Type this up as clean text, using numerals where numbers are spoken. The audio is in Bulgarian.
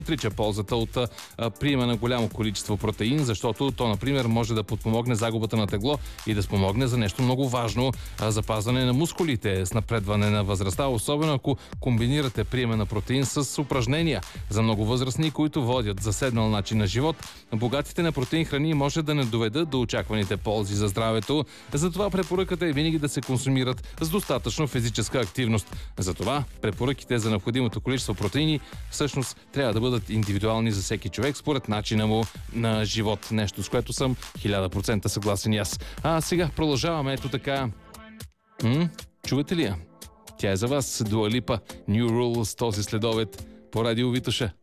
отрича ползата от приема на голямо количество протеин, защото то, например, може да подпомогне загубата на тегло и да спомогне за нещо много важно – запазване на мускулите с напредване на възрастта, особено ако комбинирате приема на протеин с упражнения. За много възрастни, които водят заседнал начин на живот, богатите на протеин храни може да не доведат до очакваните ползи за здравето. Затова препоръката е винаги да се консумират с достатъчно физическа активност. Затова препоръките за необходимото количество протеини всъщност трябва да бъдат индивидуални за всеки човек според начина му на живот. Нещо, с което съм 1000% съгласен и аз. А сега продължаваме ето така. Чувате ли я? Тя е за вас. Дуа Липа, New Rule с този следобед по радио Витоша.